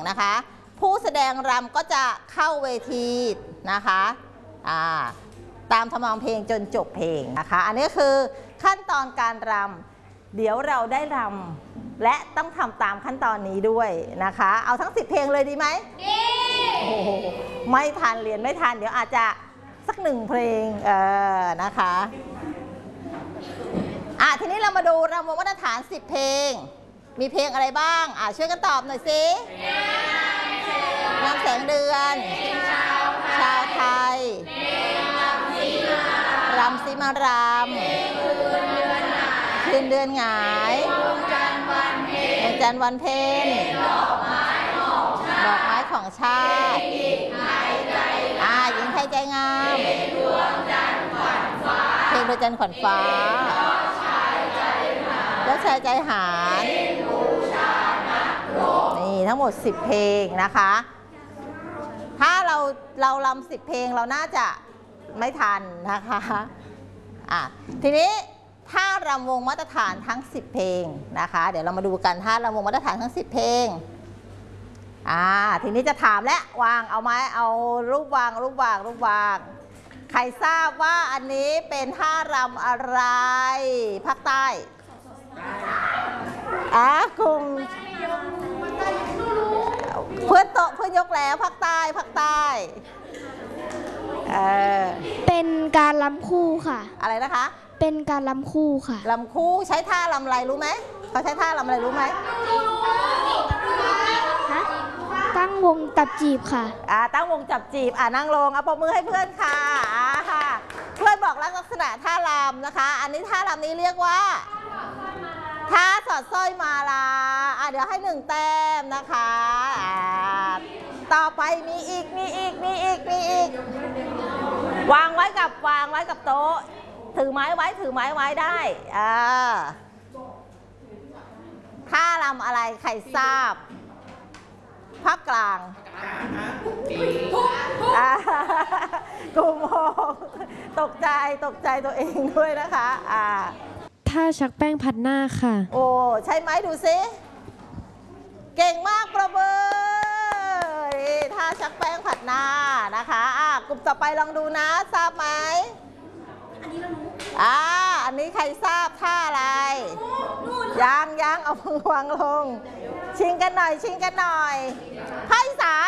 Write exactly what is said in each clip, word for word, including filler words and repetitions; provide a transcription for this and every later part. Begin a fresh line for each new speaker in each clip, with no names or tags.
นะคะผู้แสดงรำก็จะเข้าเวทีนะคะอ่าตามทำนองเพลงจนจบเพลงนะคะอันนี้คือขั้นตอนการรำเดี๋ยวเราได้รำและต้องทำตามขั้นตอนนี้ด้วยนะคะเอาทั้งสิบเพลงเลยดีไหมดีโอ้โหไม่ทันเรียนไม่ทันเดี๋ยวอาจจะสักหนึ่งเพลงเออนะคะอ่ะทีนี้เรามาดูรำวงมาตรฐานสิบเพลงมีเพลงอะไรบ้างอ่ะช่วยกันตอบหน่อยสิงามแสงเดือนชาวไทยรำซิมารำคืนเดือนหงายดวงจันทร์วันเพ็ญดอกไม้ของชาติอ่าหญิงไทยใจงามเพลงดวงจันทร์ขวัญฟ้าแล้วชายใจหารนี่ทั้งหมดสิบเพลงนะคะถ้าเราเรารำสิบเพลงเราน่าจะไม่ทันนะคะอ่ะทีนี้ถ้ารำวงมาตรฐานทั้งสิบเพลงนะคะเดี๋ยวเรามาดูกันถ้ารำวงมาตรฐานทั้งสิบเพลงอ่าทีนี้จะถามและวางเอาไม้เอารูปวางรูปวางรูปวางใครทราบว่าอันนี้เป็นท่ารำอะไรภาคใต้อ่ะกลุ่มเพื่อนโตเพื่อนยกแล้วภาคใต้ภาคใต้เออ
เป็นการรำคู่ค่ะ
อะไรนะคะ
เป็นการรำคู่ค่ะ
รำคู่ใช้ท่ารำอะไรรู้ไหมเขาใช้ท่ารำอะไรรู้ไหม
ฮะตั้งวงจับจีบค่ะ
อ่าตั้งวงจับจีบอ่านั่งลงเอาปรบมือให้เพื่อนค่ะอ่าค่ะเพื่อนบอกลักษณะท่ารำนะคะอันนี้ท่ารำนี้เรียกว่าท่าสอดสร้อยมาลาอ่าเดี๋ยวให้หนึ่งแต้มนะคะอ่าต่อไปมีอีกมีอีกมีอีกมีอีกวางไว้กับวางไว้กับโต๊ะถือไม้ไว้ถือไม้ไว้ได้อ่าท่ารำอะไรใครทราบภาคกลางกลุ่มหกตกใจตกใจตัวเองด้วยนะคะอ่า
ท่าชักแป้งพัดหน้าค่ะ
โอ้ใช่ไหมดูซิเก่งมากประเบิดท่าชักแป้งผัดหน้านะคะอ่ากลุ่มต่อไปลองดูนะทราบไหมอันนี้เรารู้อ่าอันนี้ใครทราบท่าอะไรยังยังเอามือวางลงชิงกันหน่อยชิงกันหน่อยภาคอีสาน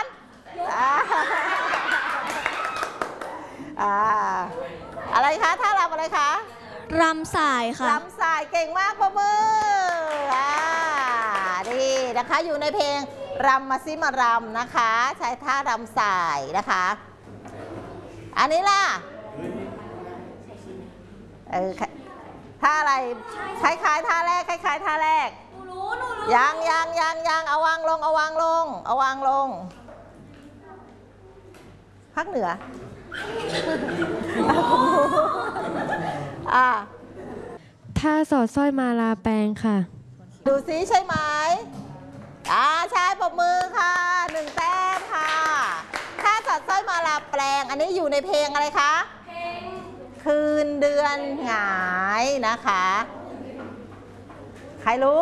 อ่าอะไรคะท่ารำอะไรคะ
รำสายค่ะ
รำสายเก่งมากประมืออ่าดีนะคะอยู่ในเพลงรำมาซิมารำนะคะใช้ท่ารำสายนะคะอันนี้ล่ะเออท่าอะไรคล้ายๆท่าแรกคล้ายๆท่าแรกยังยังยังยังเอาวางลงเอาวางลงเอาวางลงภาคเหนืออ่า
ท่าสอดสร้อยมาลาแปลงค่ะ
ดูซิใช่ไหมอ่าใช่ปรบมือค่ะหนึ่งแต้มค่ะท่าสอดสร้อยมาลาแปลงอันนี้อยู่ในเพลงอะไรคะเพลงคืนเดือนหงายนะคะใครรู้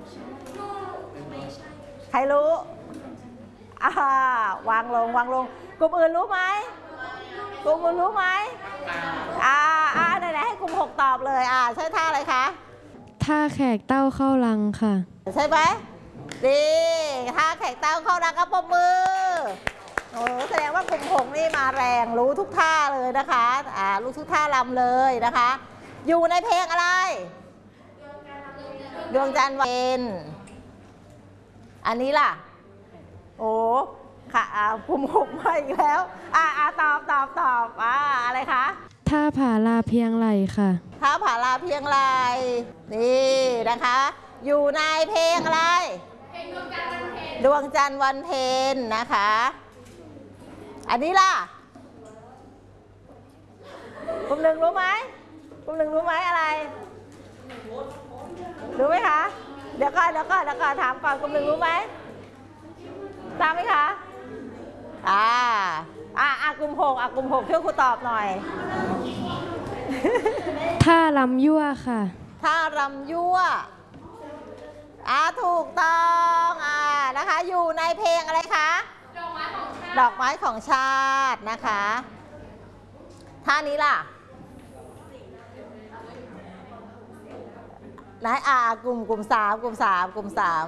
ใครรู้อ่าวางลงวางลงกลุ่มอื่นรู้ไหมกลุ่มอื่นรู้ไหมอ่าอ่าไหนๆให้กลุ่มหกตอบเลยอ่าใช่ท่าอะไรคะ
ท่าแขกเต้าเข้ารังค่ะ
ใช่ไหมดีท่าแขกเต้าเข้ารังก็ปรบมือโอ้แสดงว่ากลุ่มหกนี่มาแรงรู้ทุกท่าเลยนะคะอ่ารู้ทุกท่ารำเลยนะคะอยู่ในเพลงอะไรดวงจันทร์วันเพ็ญอันนี้ล่ะโอ้ค่ะภูมิหกมาอีกแล้วอ่าตอบตอบตอบอ่าอะไรคะ
ท่าผาลาเพียงไหลค่ะ
ท่าผาลาเพียงไหลนี่นะคะอยู่ในเพลงอะไรเพลงดวงจันทร์วันเพ็ญดวงจันทร์วันเพ็ญนะคะอันนี้ล่ะกลุ่มหนึ่งรู้ไหมกลุ่มหนึ่งรู้ไหมอะไรรู้ไหมคะเดี๋ยวก่อนเดี๋ยวก่อนเดี๋ยวก่อนถามก่อนกลุ่มหนึ่งรู้ไหมทราบไหมคะอ่าอ่าอ่ากลุ่มหกอ่ากลุ่มหกช่วยครูตอบหน่อย
ท่ารำยั่วค่ะ
ท่ารำยั่วอ่าถูกต้องอ่านะคะอยู่ในเพลงอะไรคะดอกไม้ของชาตินะคะท่านี้ล่ะไหนอ่ากลุ่มกลุ่มสามกลุ่มสามกลุ่มสาม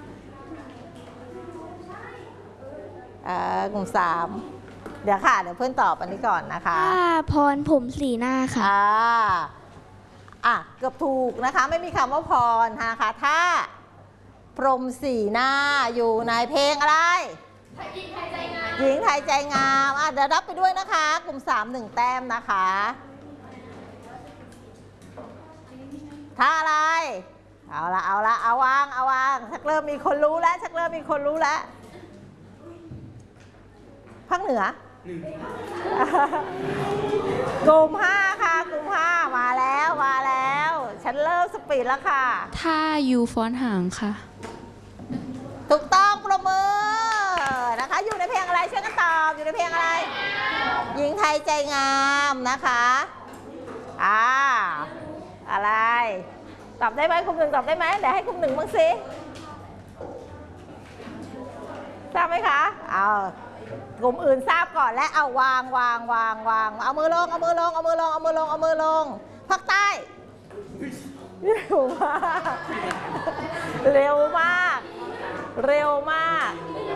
เอ่อกลุ่มสามเดี๋ยวค่ะเดี๋ยวเพื่อนตอบอันนี้ก่อนนะคะ
ผ้าพรผมสีหน้าค่ะ
อ่าอ่ะเกือบถูกนะคะไม่มีคำว่าพรนะคะถ้าพรหมสีหน้าอยู่ในเพลงอะไรหญิงไทยใจงามหญิงไทยใจงามอ่ะเดี๋ยวรับไปด้วยนะคะกลุ่มสามหนึ่งแต้มนะคะท่าอะไรเอาละเอาละเอาวางเอาวางชักเริ่มมีคนรู้แล้วชักเริ่มมีคนรู้แล้วภาคเหนือกลุ่มห้าค่ะกลุ่มห้ามาแล้วมาแล้วฉันเริ่มสปีดแล้วค่ะ
ท่ายูฟ้อนหางค่ะ
ถูกต้องประมือนะคะอยู่ในเพลงอะไรช่วยกันตอบอยู่ในเพลงอะไรหญิงไทยใจงามนะคะอ่าอะไรตอบได้ไหมกลุ่มหนึ่งตอบได้ไหมเดี๋ยวให้กลุ่มหนึ่งบ้างสิทราบไหมคะเอากลุ่มอื่นทราบก่อนและเอาวางวางวางวางเอามือลงเอามือลงเอามือลงเอามือลงเอามือลงภาคใต้เร็วมากเร็วมากเร็วมาก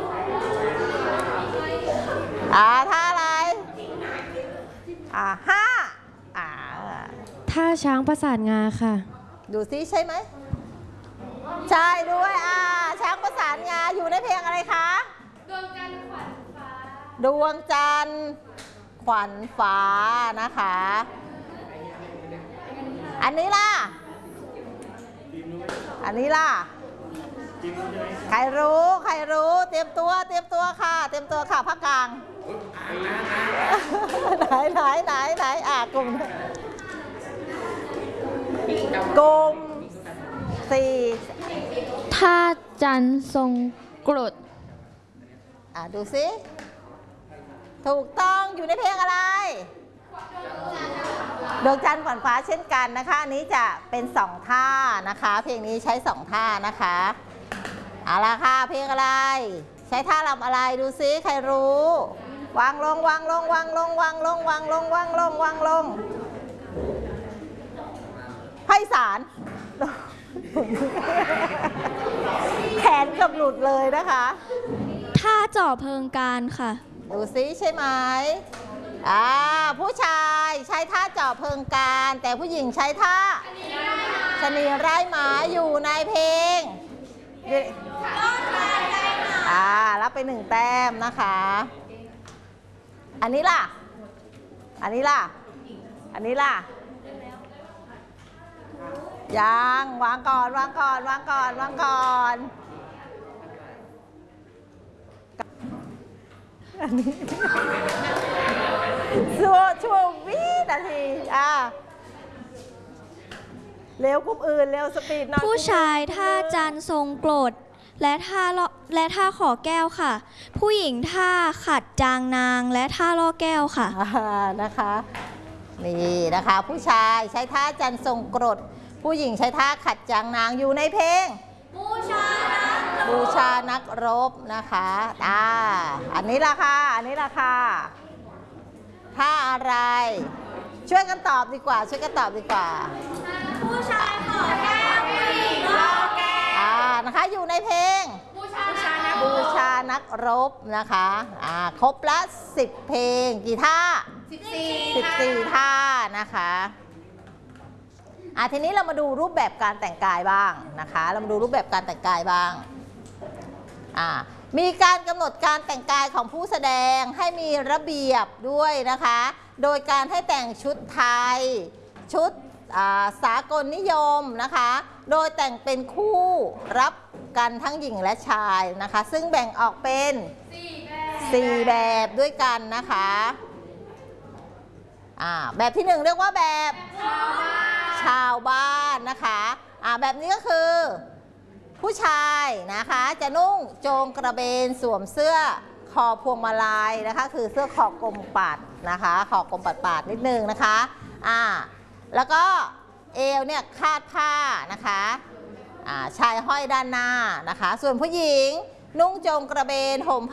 อ่าท่าอะไรอ่าห้าอ่า
ท่าช้างประสานงาค่ะ
ดูซิใช่ไหมใช่ด้วยอ่าช้างประสานงาอยู่ในเพลงอะไรคะดวงจันทร์ขวัญฟ้าดวงจันทร์ขวัญฟ้านะคะอันนี้ล่ะอันนี้ล่ะใครรู้ใครรู้เตรียมตัวเตรียมตัวค่ะเตรียมตัวค่ะภาคกลางไหนไหนไหนไหนอ่ากลุ่มกลุ่มสี่
ท่าจันทร์ทรงกรด
อ่าดูซิถูกต้องอยู่ในเพลงอะไรดวงจันทร์ขวัญฟ้าเช่นกันนะคะอันนี้จะเป็นสองท่านะคะเพลงนี้ใช้สองท่านะคะเอาละค่ะเพลงอะไรใช้ท่ารำอะไรดูซิใครรู้วางลงวางลงวางลงวางลงวางลงวางลงวางลงไพศาลแขนเกือบหลุดเลยนะคะ
ท่าจ่อเพลิงการค่ะ
ดูซิใช่ไหมอ่าผู้ชายใช้ท่าเจาะเพลิงการแต่ผู้หญิงใช้ท่าชนีไร่หมาอยู่ในเพลงอ่ารับไปหนึ่งแต้มนะคะอันนี้ล่ะอันนี้ล่ะอันนี้ล่ะยังวางก่อนวางก่อนวางก่อนวางก่อนอันนี้ชั่วชั่ววินาทีอ่ะเร็วกลุ่มอื่นเร็วสปีดหน่อย
ผู้ชายท่าจันทร์ทรงกรดและท่าล่อและท่าขอแก้วค่ะ ผู้หญิงท่าขัดจางนางและท่าล่อแก้วค่ะ
อ่านะคะนี่นะคะผู้ชายใช้ท่าจันทร์ทรงกรดผู้หญิงใช้ท่าขัดจางนางอยู่ในเพลงบูชานักบูชานักรบนะคะอ่าอันนี้ล่ะค่ะอันนี้ล่ะค่ะท่าอะไรช่วยกันตอบดีกว่าช่วยกันตอบดีกว่าผู้ชายขอแก้วผู้หญิงล่อแก้วอ่านะคะอยู่ในเพลงบูชานักบูชานักรบนะคะอ่าครบละสิบเพลงกี่ท่าสิบสี่สิบสี่ท่านะคะอ่ะทีนี้เรามาดูรูปแบบการแต่งกายบ้างนะคะเรามาดูรูปแบบการแต่งกายบ้างอ่ามีการกำหนดการแต่งกายของผู้แสดงให้มีระเบียบด้วยนะคะโดยการให้แต่งชุดไทยชุดสากลนิยมนะคะโดยแต่งเป็นคู่รับกันทั้งหญิงและชายนะคะซึ่งแบ่งออกเป็นสี่แบบด้วยกันนะคะอ่าแบบที่หนึ่งเรียกว่าแบบชาวบ้านนะคะอ่าแบบนี้ก็คือผู้ชายนะคะจะนุ่งโจงกระเบนสวมเสื้อคอพวงมาลัยนะคะคือเสื้อคอกลมปัดนะคะคอกลมปัดปาดนิดนึงนะคะอ่าแล้วก็เอวเนี่ยคาดผ้านะคะอ่าชายห้อยด้านหน้านะคะส่วนผู้หญิงนุ่งโจงกระเบนห่ม